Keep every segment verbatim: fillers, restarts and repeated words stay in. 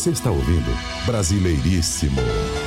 Você está ouvindo Brasileiríssimo.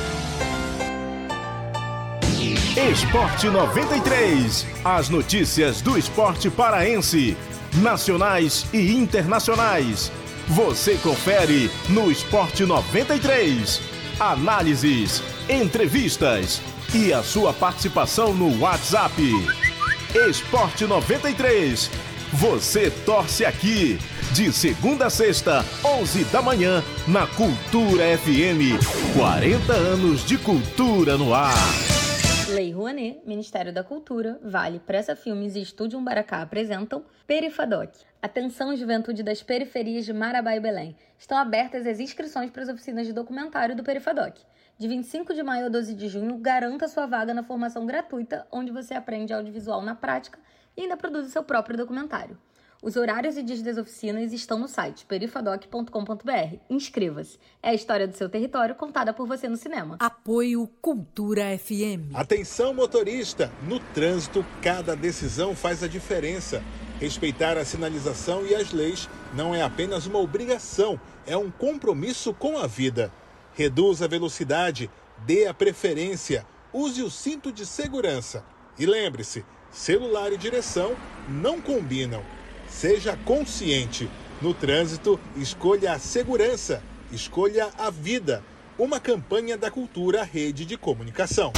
Esporte noventa e três. As notícias do esporte paraense, nacionais e internacionais. Você confere no Esporte noventa e três. Análises, entrevistas e a sua participação no WhatsApp. Esporte noventa e três. Você torce aqui. De segunda a sexta, onze da manhã, na Cultura F M. quarenta anos de cultura no ar. Lei Rouanet, Ministério da Cultura, Vale, Pressa Filmes e Estúdio Umbaracá apresentam Perifadoc. Atenção, juventude das periferias de Marabá e Belém. Estão abertas as inscrições para as oficinas de documentário do Perifadoc. De vinte e cinco de maio a doze de junho, garanta sua vaga na formação gratuita, onde você aprende audiovisual na prática e ainda produz o seu próprio documentário. Os horários e dias das oficinas estão no site perifadoc ponto com ponto b r. Inscreva-se. É a história do seu território contada por você no cinema. Apoio Cultura F M. Atenção, motorista! No trânsito, cada decisão faz a diferença. Respeitar a sinalização e as leis não é apenas uma obrigação, é um compromisso com a vida. Reduza a velocidade, dê a preferência, use o cinto de segurança. E lembre-se, celular e direção não combinam. Seja consciente. No trânsito, escolha a segurança, escolha a vida. Uma campanha da Cultura Rede de Comunicação.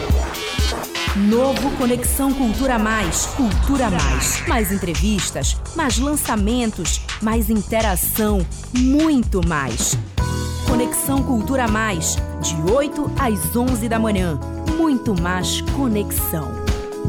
Novo Conexão Cultura Mais. Cultura Mais. Mais entrevistas, mais lançamentos, mais interação, muito mais. Conexão Cultura Mais, de oito às onze da manhã. Muito mais conexão.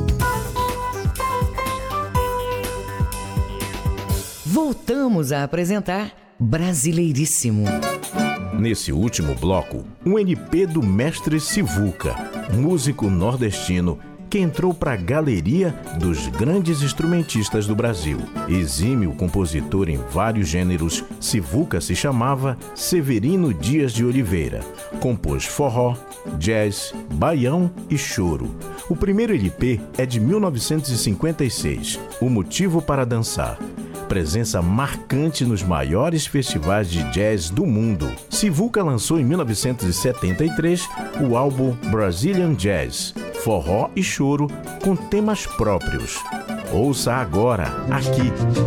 Voltamos a apresentar Brasileiríssimo. Nesse último bloco, um N P do mestre Sivuca, músico nordestino que entrou para a galeria dos grandes instrumentistas do Brasil. Exímio compositor em vários gêneros, Sivuca se chamava Severino Dias de Oliveira. Compôs forró, jazz, baião e choro. O primeiro L P é de mil novecentos e cinquenta e seis, O Motivo para Dançar. Presença marcante nos maiores festivais de jazz do mundo. Sivuca lançou em mil novecentos e setenta e três o álbum Brazilian Jazz, forró e choro com temas próprios. Ouça agora, aqui